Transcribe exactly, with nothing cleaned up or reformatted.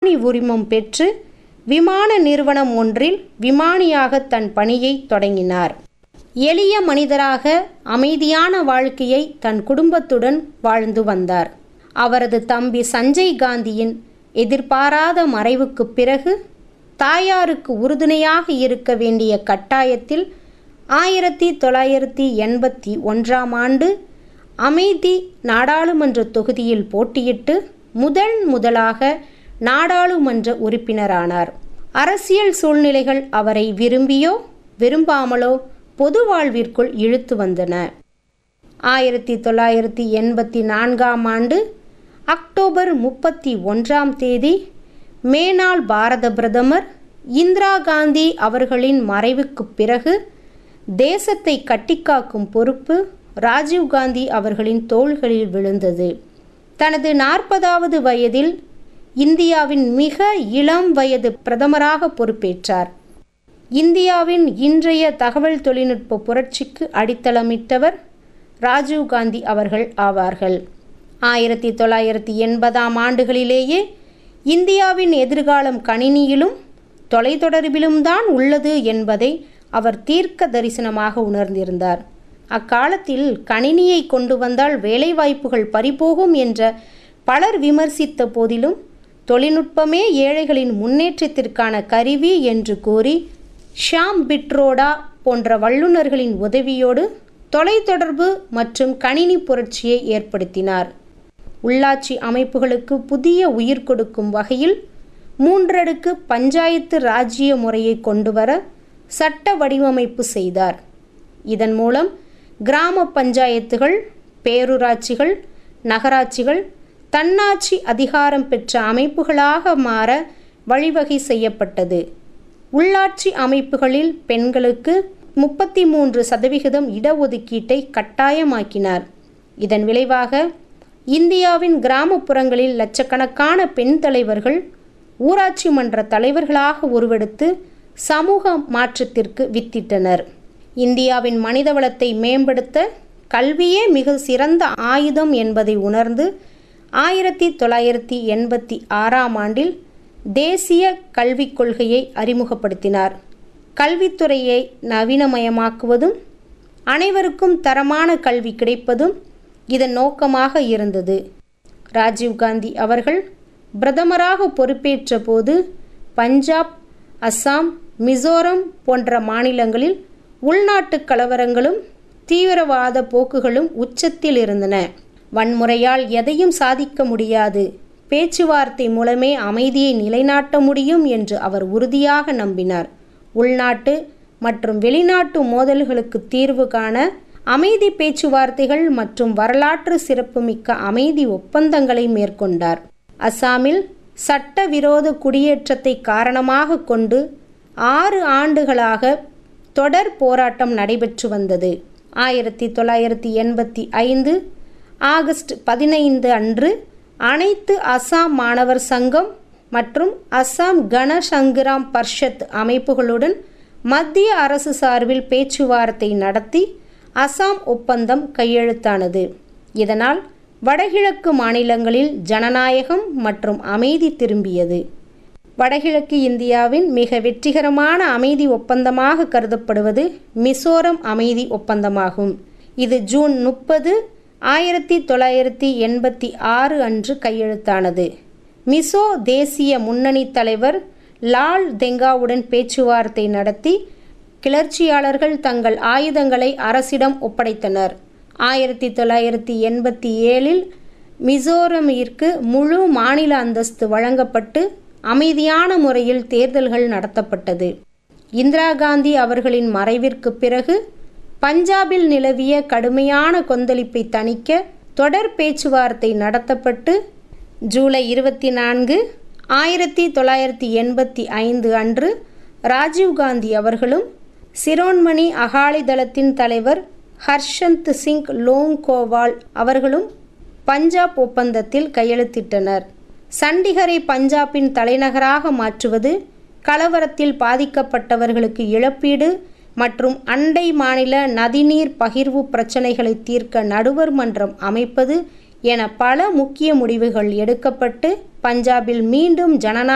விமானி உரிமம் பெற்று விமான நிறுவனம் ஒன்றில் விமானியாக தன் பணியை தொடங்கினார். எளிய மனிதராக அமைதியான வாழ்க்கையை தன் குடும்பத்துடன் வாழ்ந்து வந்தார். அவரது தம்பி சஞ்சய் காந்தியின் எதிர்பாராத மறைவுக்கு பிறகு தாயாருக்கு உறுதுணையாக இருக்க வேண்டிய கட்டாயத்தில் ஆயிரத்தி தொள்ளாயிரத்தி எண்பத்தி ஒன்றாம் ஆண்டு அமேதி நாடாளுமன்ற தொகுதியில் போட்டியிட்டு முதல் முதலாக நாடாளுமன்ற உறுப்பினரானார். அரசியல் சூழ்நிலைகள் அவரை விரும்பியோ விரும்பாமலோ பொது வாழ்விற்குள் இழுத்து வந்தன. ஆயிரத்தி தொள்ளாயிரத்தி எண்பத்தி நான்காம் ஆண்டு அக்டோபர் முப்பத்தி ஒன்றாம் தேதி மேனாள் பாரத பிரதமர் இந்திரா காந்தி அவர்களின் மறைவுக்கு பிறகு தேசத்தை கட்டிக்காக்கும் பொறுப்பு ராஜீவ்காந்தி அவர்களின் தோள்களில் விழுந்தது. தனது நாற்பதாவது வயதில் இந்தியாவின் மிக இளம் வயது பிரதமராக பொறுப்பேற்றார். இந்தியாவின் இன்றைய தகவல் தொழில்நுட்ப புரட்சிக்கு அடித்தளமிட்டவர் ராஜீவ்காந்தி அவர்கள் ஆவார்கள். ஆயிரத்தி தொள்ளாயிரத்தி எண்பதாம் ஆண்டுகளிலேயே இந்தியாவின் எதிர்காலம் கணினியிலும் தொலைத்தொடர்பிலும் தான் உள்ளது என்பதை அவர் தீர்க்க தரிசனமாக உணர்ந்திருந்தார். அக்காலத்தில் கணினியை கொண்டு வந்தால் வேலைவாய்ப்புகள் பறிபோகும் என்ற பலர் விமர்சித்த போதிலும் தொழில்நுட்பமே ஏழைகளின் முன்னேற்றத்திற்கான கருவி என்று கூறி ஷாம் பிட்ரோடா போன்ற வல்லுநர்களின் உதவியோடு தொலைத்தொடர்பு மற்றும் கணினி புரட்சியை ஏற்படுத்தினார். உள்ளாட்சி அமைப்புகளுக்கு புதிய உயிர் கொடுக்கும் வகையில் மூன்றடுக்கு பஞ்சாயத்து ராஜ்ய முறையை கொண்டுவர சட்ட வடிவமைப்பு செய்தார். இதன் மூலம் கிராம பஞ்சாயத்துகள், பேரூராட்சிகள், நகராட்சிகள் தன்னாட்சி அதிகாரம் பெற்ற அமைப்புகளாக மாற வழிவகை செய்யப்பட்டது. உள்ளாட்சி அமைப்புகளில் பெண்களுக்கு முப்பத்தி மூன்று சதவிகிதம் இடஒதுக்கீட்டை கட்டாயமாக்கினார். இதன் விளைவாக இந்தியாவின் கிராமப்புறங்களில் லட்சக்கணக்கான பெண் தலைவர்கள் ஊராட்சி மன்ற தலைவர்களாக உருவெடுத்து சமூக மாற்றத்திற்கு வித்திட்டனர். இந்தியாவின் மனிதவளத்தை மேம்படுத்த கல்வியே மிக சிறந்த ஆயுதம் என்பதை உணர்ந்து ஆயிரத்தி தொள்ளாயிரத்தி எண்பத்தி ஆறாம் ஆண்டில் தேசிய கல்விக் கொள்கையை அறிமுகப்படுத்தினார். கல்வித்துறையை நவீனமயமாக்குவதும் அனைவருக்கும் தரமான கல்வி கிடைப்பதும் இதன் நோக்கமாக இருந்தது. ராஜீவ்காந்தி அவர்கள் பிரதமராக பொறுப்பேற்ற போது பஞ்சாப், அஸ்ஸாம், மிசோரம் போன்ற மாநிலங்களில் உள்நாட்டு கலவரங்களும் தீவிரவாத போக்குகளும் உச்சத்தில் இருந்தன. வன்முறையால் எதையும் சாதிக்க முடியாது, பேச்சுவார்த்தை மூலமே அமைதியை நிலைநாட்ட முடியும் என்று அவர் உறுதியாக நம்பினார். உள்நாட்டு மற்றும் வெளிநாட்டு மோதல்களுக்கு தீர்வு காண அமைதி பேச்சுவார்த்தைகள் மற்றும் வரலாற்று சிறப்புமிக்க அமைதி ஒப்பந்தங்களை மேற்கொண்டார். அஸ்ஸாமில் சட்டவிரோத குடியேற்றத்தை காரணமாக கொண்டு ஆறு ஆண்டுகளாக தொடர் போராட்டம் நடைபெற்று வந்தது. ஆயிரத்தி தொள்ளாயிரத்தி எண்பத்தி ஐந்து ஆகஸ்ட் பதினைந்து அன்று அனைத்து அஸ்ஸாம் மாணவர் சங்கம் மற்றும் அஸ்ஸாம் கண சங்கிராம் பர்ஷத் அமைப்புகளுடன் மத்திய அரசு சார்பில் பேச்சுவார்த்தை நடத்தி அஸ்ஸாம் ஒப்பந்தம் கையெழுத்தானது. இதனால் வடகிழக்கு மாநிலங்களில் ஜனநாயகம் மற்றும் அமைதி திரும்பியது. வடகிழக்கு இந்தியாவின் மிக வெற்றிகரமான அமைதி ஒப்பந்தமாக கருதப்படுவது மிசோரம் அமைதி ஒப்பந்தமாகும். இது ஜூன் முப்பது ஆயிரத்தி தொள்ளாயிரத்தி எண்பத்தி ஆறு அன்று கையெழுத்தானது. மிசோ தேசிய முன்னணி தலைவர் லால் தெங்காவுடன் பேச்சுவார்த்தை நடத்தி கிளர்ச்சியாளர்கள் தங்கள் ஆயுதங்களை அரசிடம் ஒப்படைத்தனர். ஆயிரத்தி தொள்ளாயிரத்தி எண்பத்தி ஏழில் மிசோரமிற்கு முழு மாநில அந்தஸ்து வழங்கப்பட்டு அமைதியான முறையில் தேர்தல்கள் நடத்தப்பட்டது. இந்திரா காந்தி அவர்களின் மறைவிற்கு பிறகு பஞ்சாபில் நிலவிய கடுமையான கொந்தளிப்பை தணிக்க தொடர் பேச்சுவார்த்தை நடத்தப்பட்டு ஜூலை இருபத்தி நான்கு ஆயிரத்தி தொள்ளாயிரத்தி எண்பத்தி ஐந்து அன்று ராஜீவ்காந்தி அவர்களும் சிரோன்மணி அகாலிதளத்தின் தலைவர் ஹர்ஷந்த் சிங் லோங்கோவால் அவர்களும் பஞ்சாப் ஒப்பந்தத்தில் கையெழுத்திட்டனர். சண்டிகரை பஞ்சாபின் தலைநகராக மாற்றுவது, கலவரத்தில் பாதிக்கப்பட்டவர்களுக்கு இழப்பீடு மற்றும் அண்டை மாநில நதிநீர் பகிர்வு பிரச்சினைகளை தீர்க்க நடுவர் மன்றம் அமைப்பது என பல முக்கிய முடிவுகள் எடுக்கப்பட்டு பஞ்சாபில் மீண்டும் ஜனநாயக